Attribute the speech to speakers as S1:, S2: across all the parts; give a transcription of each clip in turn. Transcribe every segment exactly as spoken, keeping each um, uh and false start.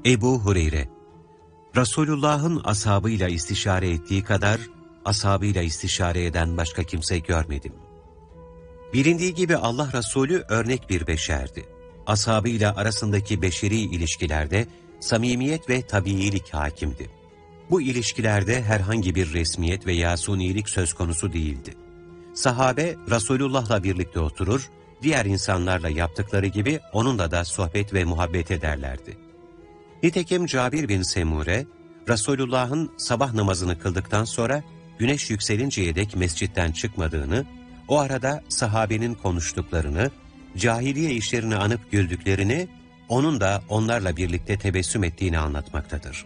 S1: Ebu Hureyre, Resulullah'ın ashabıyla istişare ettiği kadar, ashabıyla istişare eden başka kimse görmedim. Bilindiği gibi Allah Resulü örnek bir beşerdi. Ashabıyla arasındaki beşeri ilişkilerde samimiyet ve tabiilik hakimdi. Bu ilişkilerde herhangi bir resmiyet veya sunilik söz konusu değildi. Sahabe, Resulullah'la birlikte oturur, diğer insanlarla yaptıkları gibi onunla da sohbet ve muhabbet ederlerdi. Nitekim Cabir bin Semure, Resulullah'ın sabah namazını kıldıktan sonra güneş yükselinceye dek mescitten çıkmadığını, o arada sahabenin konuştuklarını, cahiliye işlerini anıp güldüklerini, onun da onlarla birlikte tebessüm ettiğini anlatmaktadır.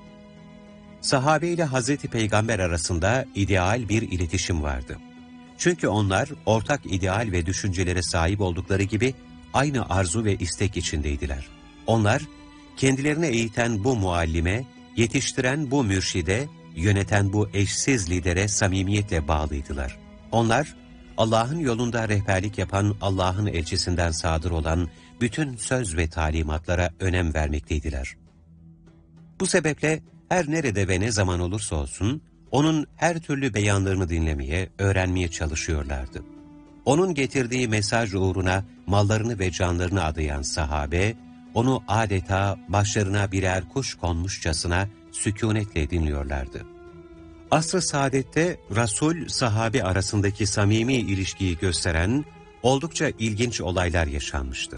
S1: Sahabe ile Hazreti Peygamber arasında ideal bir iletişim vardı. Çünkü onlar ortak ideal ve düşüncelere sahip oldukları gibi aynı arzu ve istek içindeydiler. Onlar, kendilerini eğiten bu muallime, yetiştiren bu mürşide, yöneten bu eşsiz lidere samimiyetle bağlıydılar. Onlar, Allah'ın yolunda rehberlik yapan Allah'ın elçisinden sadır olan bütün söz ve talimatlara önem vermekteydiler. Bu sebeple her nerede ve ne zaman olursa olsun, onun her türlü beyanlarını dinlemeye, öğrenmeye çalışıyorlardı. Onun getirdiği mesaj uğruna mallarını ve canlarını adayan sahabe, onu adeta başlarına birer kuş konmuşçasına sükûnetle dinliyorlardı. Asr-ı saadette Resul sahabe arasındaki samimi ilişkiyi gösteren oldukça ilginç olaylar yaşanmıştır.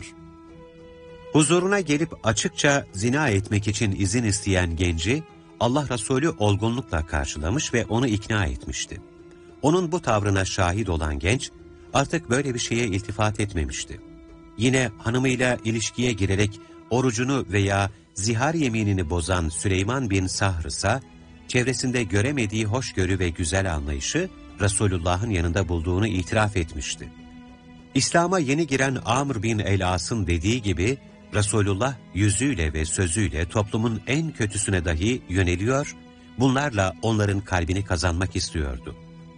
S1: Huzuruna gelip açıkça zina etmek için izin isteyen genci Allah Resulü olgunlukla karşılamış ve onu ikna etmişti. Onun bu tavrına şahit olan genç artık böyle bir şeye iltifat etmemişti. Yine hanımıyla ilişkiye girerek orucunu veya zihar yeminini bozan Süleyman bin Sahr ise çevresinde göremediği hoşgörü ve güzel anlayışı Resulullah'ın yanında bulduğunu itiraf etmişti. İslam'a yeni giren Amr bin el-As'ın dediği gibi Resulullah yüzüyle ve sözüyle toplumun en kötüsüne dahi yöneliyor, bunlarla onların kalbini kazanmak istiyordu.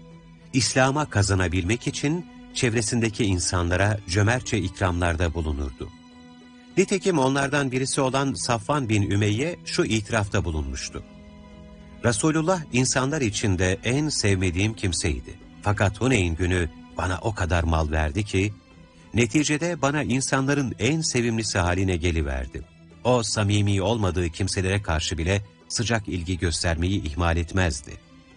S1: İslam'a kazanabilmek için çevresindeki insanlara cömertçe ikramlarda bulunurdu. Nitekim onlardan birisi olan Safvan bin Ümeyye şu itirafta bulunmuştu. Resulullah insanlar içinde en sevmediğim kimseydi. Fakat Huneyn günü bana o kadar mal verdi ki, neticede bana insanların en sevimlisi haline geliverdi. O samimi olmadığı kimselere karşı bile sıcak ilgi göstermeyi ihmal etmezdi.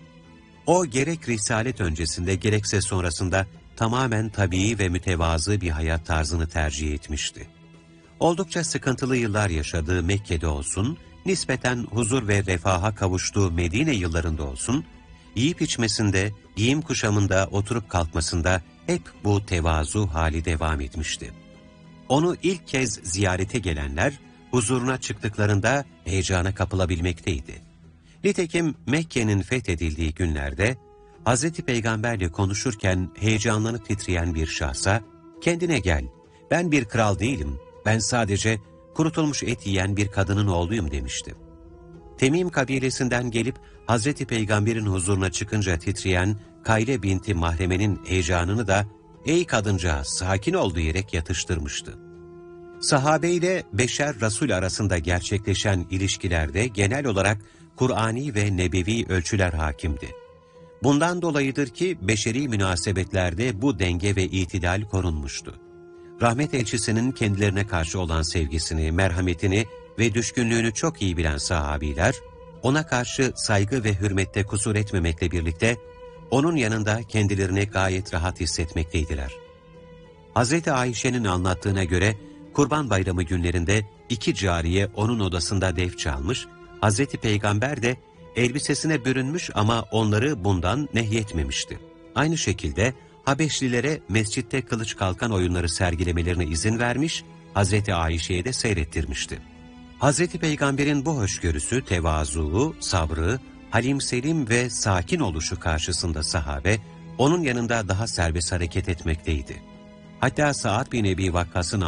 S1: O gerek risalet öncesinde gerekse sonrasında tamamen tabii ve mütevazı bir hayat tarzını tercih etmişti. Oldukça sıkıntılı yıllar yaşadığı Mekke'de olsun, nispeten huzur ve refaha kavuştuğu Medine yıllarında olsun, yiyip içmesinde, giyim kuşamında, oturup kalkmasında hep bu tevazu hali devam etmişti. Onu ilk kez ziyarete gelenler, huzuruna çıktıklarında heyecana kapılabilmekteydi. Nitekim Mekke'nin fethedildiği günlerde, Hazreti Peygamberle konuşurken heyecanlanıp titreyen bir şahsa, "Kendine gel, ben bir kral değilim, ben sadece kurutulmuş et yiyen bir kadının oğluyum" demişti. Temim kabilesinden gelip Hazreti Peygamber'in huzuruna çıkınca titreyen Kayle binti Mahreme'nin heyecanını da "Ey kadıncağız, sakin ol" diyerek yatıştırmıştı. Sahabe ile beşer Resul arasında gerçekleşen ilişkilerde genel olarak Kur'ani ve nebevi ölçüler hakimdi. Bundan dolayıdır ki beşeri münasebetlerde bu denge ve itidal korunmuştu. Rahmet elçisinin kendilerine karşı olan sevgisini, merhametini ve düşkünlüğünü çok iyi bilen sahabiler, ona karşı saygı ve hürmette kusur etmemekle birlikte, onun yanında kendilerini gayet rahat hissetmekteydiler. Hazreti Ayşe'nin anlattığına göre, Kurban Bayramı günlerinde iki cariye onun odasında def çalmış, Hazreti Peygamber de elbisesine bürünmüş ama onları bundan nehyetmemişti. Aynı şekilde Habeşlilere mescitte kılıç kalkan oyunları sergilemelerine izin vermiş, Hazreti Ayşe'ye de seyrettirmişti. Hazreti Peygamber'in bu hoşgörüsü, tevazuğu, sabrı, halim selim ve sakin oluşu karşısında sahabe, onun yanında daha serbest hareket etmekteydi. Hatta Sa'd bin Ebi Vakkas'ın